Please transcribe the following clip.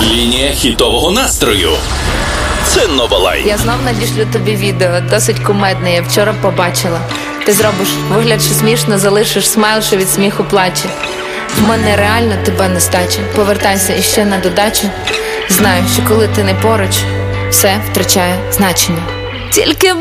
Лінія хітового настрою. Це Новалайн. Я знов надішлю тобі відео, досить кумедне, я вчора побачила. Ти зробиш вигляд, що смішно, залишиш смайл, що від сміху плаче. В мене реально тебе нестача. Повертайся іще на додачу. Знаю, що коли ти не поруч, все втрачає значення. Тільки